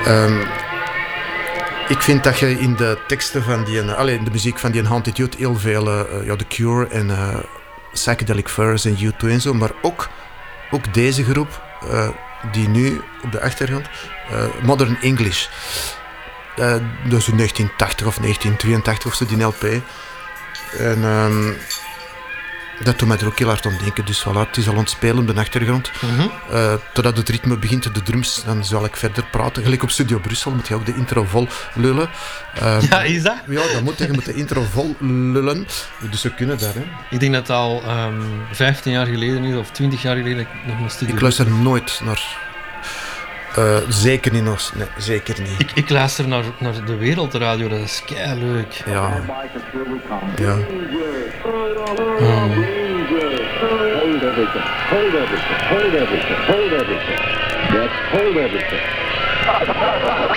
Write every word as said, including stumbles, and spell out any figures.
Um, ik vind dat je in de teksten van die, uh, allez, in de muziek van die Haunted Youth heel veel, uh, ja, The Cure en uh, Psychedelic Furs en U twee en zo, maar ook, ook deze groep, uh, die nu op de achtergrond, uh, Modern English. Uh, dat is in negentien tachtig of negentien tweeëntachtig of zo, die L P. En um, dat doet mij er ook heel hard om denken. Dus voilà, het is al ontspelen op de achtergrond. Mm-hmm. Uh, totdat het ritme begint, de drums, dan zal ik verder praten. Gelijk op Studio Brussel moet je ook de intro vol lullen. Um, ja, is dat? Ja, dat moet je. Je moet de intro vol lullen. Dus we kunnen dat, hè. Ik denk dat het al um, vijftien jaar geleden is, of twintig jaar geleden nog een Studio Ik luister nooit naar... Uh, zeker niet, nog. Nee, zeker niet. Ik, ik luister naar, naar de Wereldradio, dat is keileuk. Ja. Ja. Hmm. Hold everything, hold everything, hold everything, hold everything. Yes, hold everything.